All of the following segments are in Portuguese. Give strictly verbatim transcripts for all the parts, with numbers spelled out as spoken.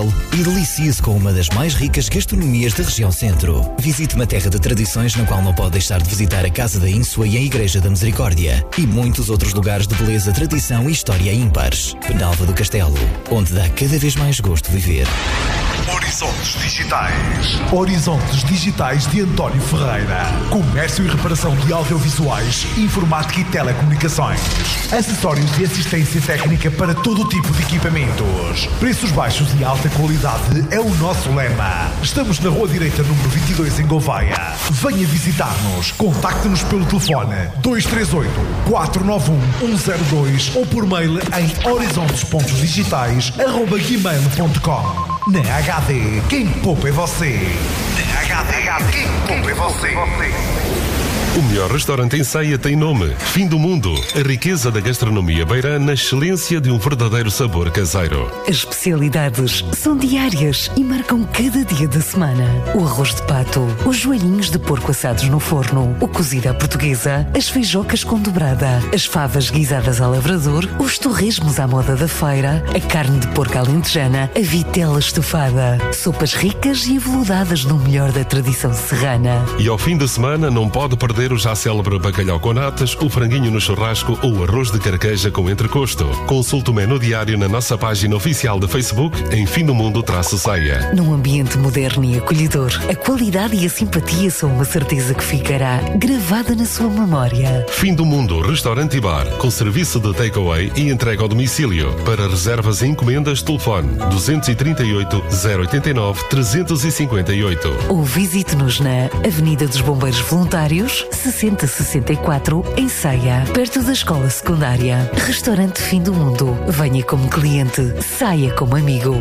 Castelo e delicie-se com uma das mais ricas gastronomias da região centro. Visite uma terra de tradições na qual não pode deixar de visitar a Casa da Ínsua e a Igreja da Misericórdia e muitos outros lugares de beleza, tradição e história ímpares. Penalva do Castelo, onde dá cada vez mais gosto viver. Horizontes Digitais. Horizontes Digitais de António Ferreira. Comércio e reparação de audiovisuais, informática e telecomunicações. Acessórios e assistência técnica para todo tipo de equipamentos. Preços baixos e alta qualidade é o nosso lema. Estamos na Rua Direita, número vinte e dois, em Gouveia. Venha visitar-nos. Contacte-nos pelo telefone dois três oito, quatro nove um, um zero dois ou por mail em horizontes ponto digitais arroba gmail ponto com. Na H D, quem poupa é você. Na H D, quem poupa é você. O melhor restaurante em Ceia tem nome: Fim do Mundo. A riqueza da gastronomia beirã na excelência de um verdadeiro sabor caseiro. As especialidades são diárias e marcam cada dia da semana. O arroz de pato, os joelhinhos de porco assados no forno, o cozido à portuguesa, as feijocas com dobrada, as favas guisadas ao lavrador, os torresmos à moda da feira, a carne de porco alentejana, a vitela estufada, sopas ricas e aveludadas no melhor da tradição serrana. E ao fim da semana não pode perder o já célebre bacalhau com natas, o franguinho no churrasco ou o arroz de carqueja com entrecosto. Consulte o menu diário na nossa página oficial de Facebook em Fim do Mundo traço Ceia. Num ambiente moderno e acolhedor, a qualidade e a simpatia são uma certeza que ficará gravada na sua memória. Fim do Mundo Restaurante e Bar, com serviço de takeaway e entrega ao domicílio. Para reservas e encomendas, telefone dois três oito, zero oito nove, três cinco oito. Ou visite-nos na Avenida dos Bombeiros Voluntários, sessenta sessenta e quatro, em Ceia, perto da escola secundária. Restaurante Fim do Mundo. Venha como cliente, saia como amigo.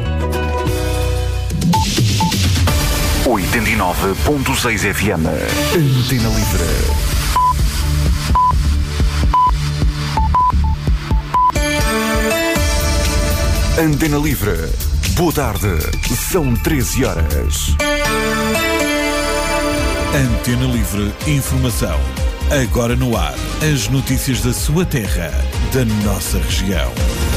oitenta e nove ponto seis F M. Antena Livre. Antena Livre. Boa tarde. São treze horas. Antena Livre Informação. Agora no ar. As notícias da sua terra, da nossa região.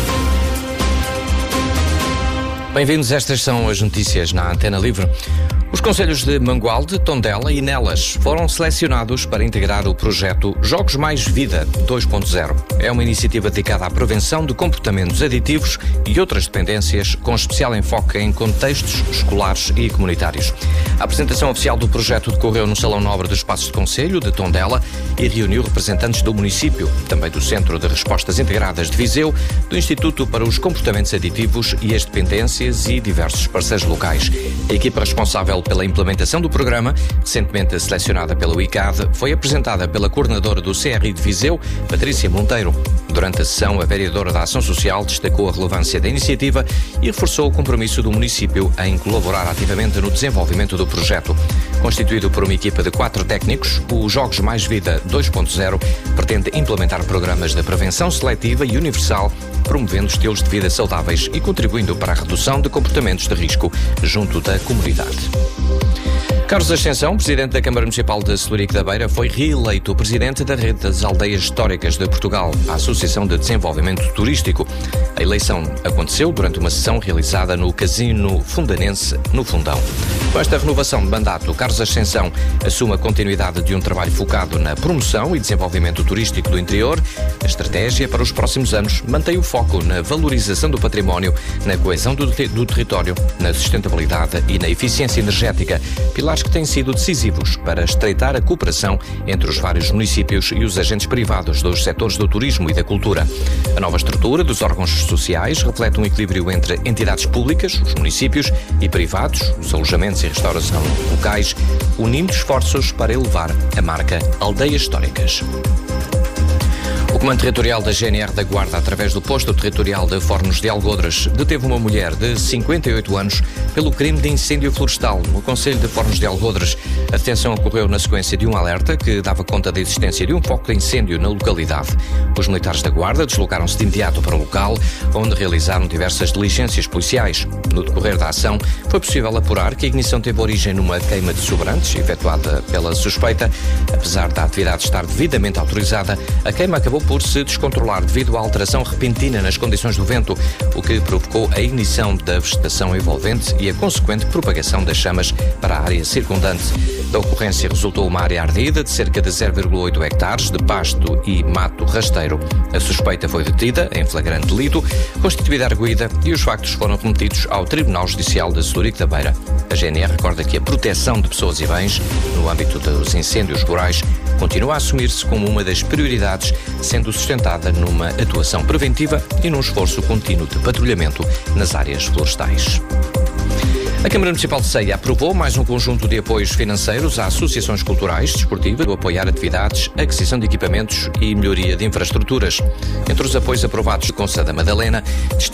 Bem-vindos, estas são as notícias na Antena Livre. Os concelhos de Mangualde, Tondela e Nelas foram selecionados para integrar o projeto Jogos Mais Vida dois ponto zero. É uma iniciativa dedicada à prevenção de comportamentos aditivos e outras dependências, com especial enfoque em contextos escolares e comunitários. A apresentação oficial do projeto decorreu no Salão Nobre dos Passos de Concelho de Tondela e reuniu representantes do município, também do Centro de Respostas Integradas de Viseu, do Instituto para os Comportamentos Aditivos e as Dependências e diversos parceiros locais. A equipa responsável pela implementação do programa, recentemente selecionada pela U I C A D, foi apresentada pela coordenadora do C R I de Viseu, Patrícia Monteiro. Durante a sessão, a vereadora da Ação Social destacou a relevância da iniciativa e reforçou o compromisso do município em colaborar ativamente no desenvolvimento do projeto. Constituído por uma equipa de quatro técnicos, o Jogos Mais Vida dois ponto zero pretende implementar programas de prevenção seletiva e universal, promovendo estilos de vida saudáveis e contribuindo para a redução de comportamentos de risco junto da comunidade. Carlos Ascensão, presidente da Câmara Municipal de Celurico da Beira, foi reeleito presidente da Rede das Aldeias Históricas de Portugal, a Associação de Desenvolvimento Turístico. A eleição aconteceu durante uma sessão realizada no Casino Fundanense, no Fundão. Com esta renovação de mandato, Carlos Ascensão assume a continuidade de um trabalho focado na promoção e desenvolvimento turístico do interior. A estratégia para os próximos anos mantém o foco na valorização do património, na coesão do, ter- do território, na sustentabilidade e na eficiência energética, pilares que têm sido decisivos para estreitar a cooperação entre os vários municípios e os agentes privados dos setores do turismo e da cultura. A nova estrutura dos órgãos sociais reflete um equilíbrio entre entidades públicas, os municípios, e privados, os alojamentos e restauração locais, unindo esforços para elevar a marca Aldeias Históricas. O Comando Territorial da G N R da Guarda, através do Posto Territorial de Fornos de Algodres, deteve uma mulher de cinquenta e oito anos pelo crime de incêndio florestal no concelho de Fornos de Algodres. A detenção ocorreu na sequência de um alerta que dava conta da existência de um foco de incêndio na localidade. Os militares da Guarda deslocaram-se de imediato para o local, onde realizaram diversas diligências policiais. No decorrer da ação, foi possível apurar que a ignição teve origem numa queima de sobrantes, efetuada pela suspeita. Apesar da atividade estar devidamente autorizada, a queima acabou por se descontrolar devido à alteração repentina nas condições do vento, o que provocou a ignição da vegetação envolvente e a consequente propagação das chamas para a área circundante. Da ocorrência resultou uma área ardida de cerca de zero vírgula oito hectares de pasto e mato rasteiro. A suspeita foi detida em flagrante delito, constituída arguida e os factos foram remetidos ao Tribunal Judicial de Celurico da Beira. A G N R recorda que a proteção de pessoas e bens no âmbito dos incêndios rurais continua a assumir-se como uma das prioridades, sendo sustentada numa atuação preventiva e num esforço contínuo de patrulhamento nas áreas florestais. A Câmara Municipal de Ceia aprovou mais um conjunto de apoios financeiros a associações culturais, desportivas, apoiar atividades, aquisição de equipamentos e melhoria de infraestruturas. Entre os apoios aprovados, Conselho da Madalena,